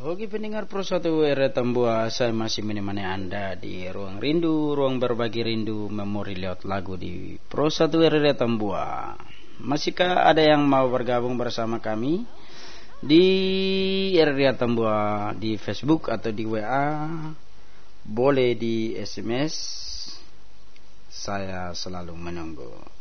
Oke pendengar Pro 1 WR Tambua, saya masih menemani Anda di ruang rindu, ruang berbagi rindu, memori lewat lagu di Pro 1 WR Tambua. Masihkah ada yang mau bergabung bersama kami di RRI Tambua di Facebook atau di WA? Boleh di SMS. Saya selalu menunggu.